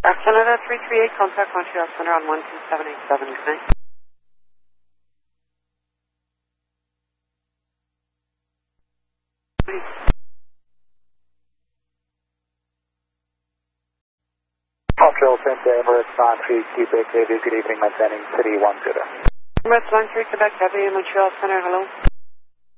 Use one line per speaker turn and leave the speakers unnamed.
Canada 338, contact Montreal Center on 12787. Good night.
Montreal Center, Emirates 93, Quebec, good evening, maintaining City 10.
Emirates 93, Quebec, Heavy, Montreal Center, hello.